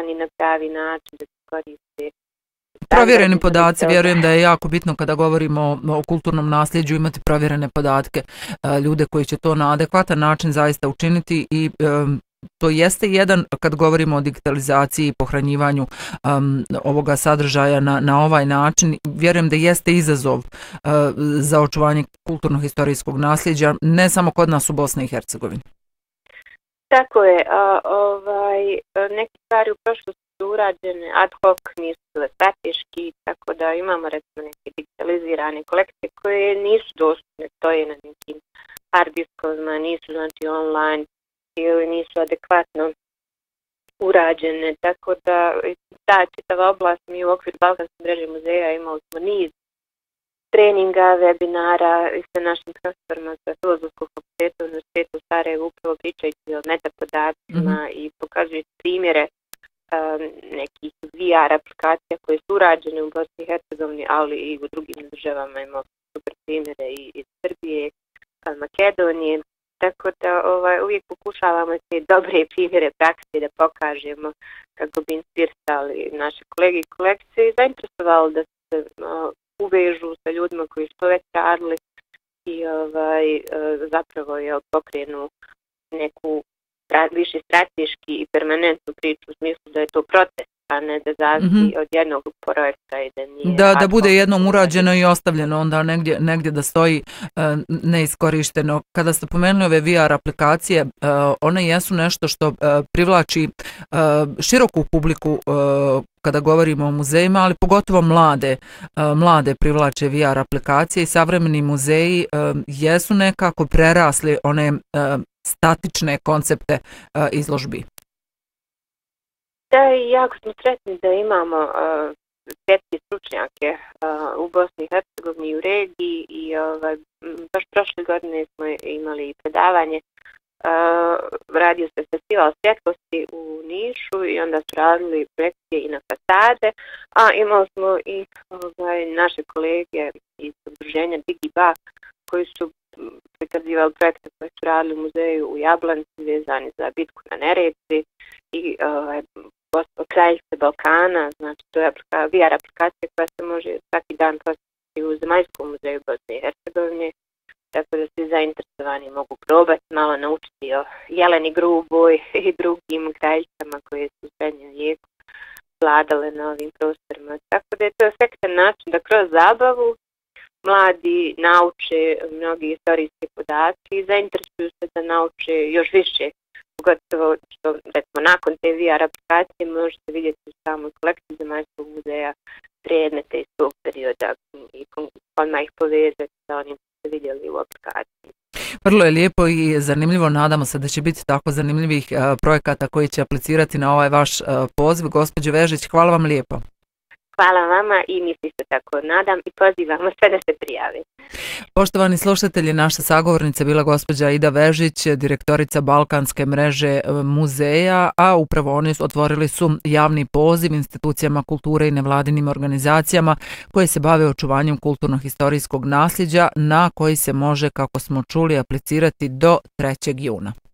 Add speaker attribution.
Speaker 1: hrani na pravi način, da se koriste.
Speaker 2: Provjereni podaci, vjerujem da je jako bitno kada govorimo o kulturnom nasljeđu imati provjerene podatke, ljude koji će to na adekvatan način zaista učiniti i to jeste jedan, kad govorimo o digitalizaciji i pohranjivanju ovoga sadržaja na ovaj način, vjerujem da jeste izazov za očuvanje kulturno-historijskog nasljeđa, ne samo kod nas u Bosni i Hercegovini.
Speaker 1: Tako je, neke stvari u prošlosti su urađene ad hoc, nisu bile strateški, tako da imamo recimo neke digitalizirane kolekcije koje nisu dostupne, stoje na nekim hard diskovima, nisu znači online ili nisu adekvatno urađene, tako da ta čitava oblast, mi u okviru Balkanske mreže muzeja imali smo niz treninga, webinara i sa našim profesorima sa Filozofskog fakulteta Univerziteta u Sarajevu upravo pričajući o metapodacima i pokazujući primjere nekih VR aplikacija koje su urađene u Bosni i Hercegovini, ali i u drugim državama. Imamo super primjere i iz Srbije, Makedonije. Tako da uvijek pokušavamo te dobre primjere prakse da pokažemo kako bi inspirisali naše kolege i kolekcije i zainteresovali da se uvežu sa ljudima koji su to već radili i zapravo pokrenu neku više strateški i permanentnu priču u smislu da je to proces, a ne da zavisi od jednog projekta i da nije...
Speaker 2: Da bude jednom urađeno i ostavljeno, onda negdje da stoji neiskorišteno. Kada ste pomenuli ove VR aplikacije, one jesu nešto što privlači široku publiku kada govorimo o muzejima, ali pogotovo mlade privlače VR aplikacije i savremeni muzeji jesu nekako prerasli one statične koncepte izložbi.
Speaker 1: Da, i jako smo sretni da imamo svjetske stručnjake u Bosni i Hercegovini i u regiji i baš prošle godine smo imali predavanje. Radio se festival svjetlosti u Nišu i onda su radili projekcije i na fasade, a imali smo i naše kolege iz udruženja DigiBa koji su prikazivali projekte koje su radili u muzeju u Jablanci vezani za bitku na Neretvi i Kraljice Balkana, znači to je VR aplikacija koja se može svaki dan postati u Zemaljskom muzeju Bosne i Hercegovine, tako da svi zainteresovani mogu probati malo naučiti o Jeleni Gruboj i drugim kraljicama koje su u srednjem vijeku vladale na ovim prostorima. Tako da je to efektan način da kroz zabavu mladi nauče mnogi istorijski podaci i zainteresuju se da nauče još više. Pogotovo što recimo nakon te VR aplikacije možete vidjeti u samoj kolekciji Zemaljskog muzeja predmete iz tog perioda i odmah ih povezati sa onim što ste vidjeli u aplikaciji.
Speaker 2: Vrlo je lijepo i zanimljivo, nadamo se da će biti tako zanimljivih projekata koji će aplicirati na ovaj vaš poziv. Gospođo Vežić, hvala vam lijepo.
Speaker 1: Hvala vama i mi se isto tako nadam i pozivamo sve da se prijave.
Speaker 2: Poštovani slušatelji, naša sagovornica bila gospođa Ida Vežić, direktorica Balkanske mreže muzeja, a upravo oni otvorili su javni poziv institucijama kulture i nevladinim organizacijama koje se bave očuvanjem kulturno-historijskog nasljeđa na koji se može, kako smo čuli, aplicirati do 3. juna.